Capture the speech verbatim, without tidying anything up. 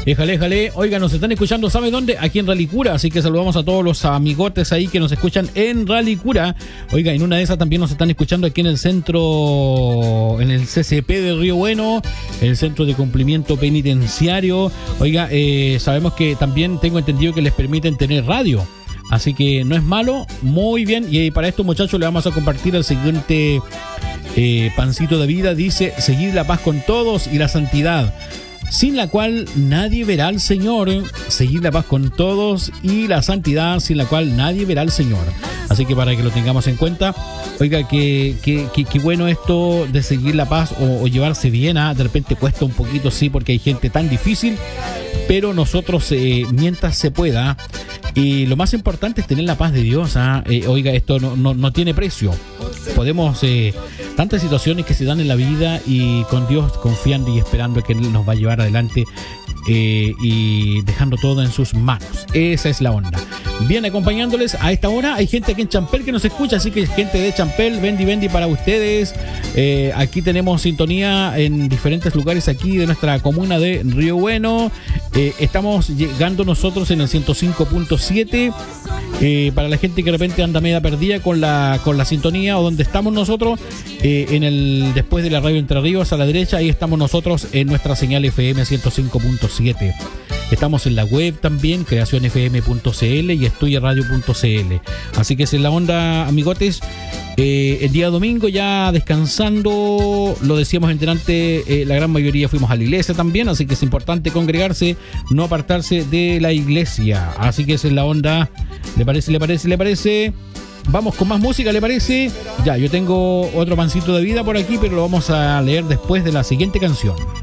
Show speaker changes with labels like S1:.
S1: Éjale, éjale. Oiga, nos están escuchando, ¿sabe dónde? Aquí en Ralicura, así que saludamos a todos los amigotes ahí que nos escuchan en Ralicura. Oiga, en una de esas también nos están escuchando aquí en el centro, en el C C P de Río Bueno, el Centro de Cumplimiento Penitenciario. Oiga, eh, sabemos que también tengo entendido que les permiten tener radio, así que no es malo, muy bien. Y para estos muchachos le vamos a compartir el siguiente eh, pancito de vida. Dice: seguid la paz con todos y la santidad, sin la cual nadie verá al Señor. Seguid la paz con todos y la santidad, sin la cual nadie verá al Señor. Así que para que lo tengamos en cuenta. Oiga, que, que, que, que bueno esto de seguir la paz o, o llevarse bien. ¿eh? De repente cuesta un poquito, sí, porque hay gente tan difícil, pero nosotros, eh, mientras se pueda, y lo más importante es tener la paz de Dios. ¿eh? Eh, oiga, esto no, no, no tiene precio. Podemos, eh, tantas situaciones que se dan en la vida, y con Dios confiando y esperando que Él nos va a llevar adelante, eh, y dejando todo en sus manos. Esa es la onda. Bien, acompañándoles a esta hora hay gente aquí en Champel que nos escucha, así que gente de Champel, bendi bendi para ustedes. Eh, aquí tenemos sintonía en diferentes lugares aquí de nuestra comuna de Río Bueno. Eh, estamos llegando nosotros en el ciento cinco punto siete. Eh, para la gente que de repente anda media perdida con la con la sintonía o donde estamos nosotros, eh, en el después de la radio Entre Ríos a la derecha, ahí estamos nosotros en nuestra señal F M ciento cinco punto siete. Estamos en la web también, creación f m punto c l y estudia radio punto c l. Así que esa es la onda, amigotes. Eh, el día domingo ya descansando, lo decíamos en delante, eh, la gran mayoría fuimos a la iglesia también, así que es importante congregarse, no apartarse de la iglesia. Así que esa es la onda. ¿Le parece? ¿Le parece? ¿Le parece? Vamos con más música, ¿le parece? Ya, yo tengo otro pancito de vida por aquí, pero lo vamos a leer después de la siguiente canción.